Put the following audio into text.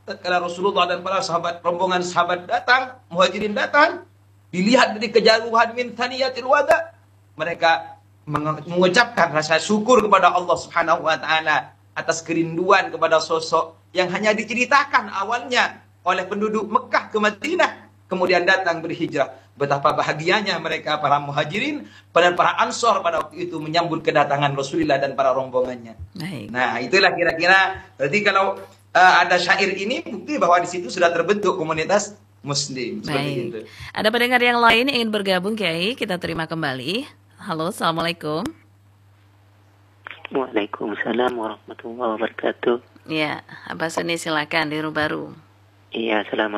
tatkala Rasulullah dan para sahabat, rombongan sahabat datang, muhajirin datang, dilihat dari kejauhan min thaniyatil wada, mereka mengucapkan rasa syukur kepada Allah Subhanahu wa taala atas kerinduan kepada sosok yang hanya diceritakan awalnya oleh penduduk Mekah ke Madinah, kemudian datang berhijrah. Betapa bahagianya mereka para muhajirin dan para ansor pada waktu itu menyambut kedatangan Rasulullah dan para rombongannya. Baik. Nah, itulah kira-kira. Jadi kalau ada syair ini, bukti bahwa di situ sudah terbentuk komunitas Muslim. Seperti Baik. itu. Ada pendengar yang lain yang ingin bergabung, Kiai? Kita terima kembali. Halo, Assalamualaikum. Waalaikumsalam warahmatullahi wabarakatuh. Ya, Abah Suni silakan di Baru. Iya, selamat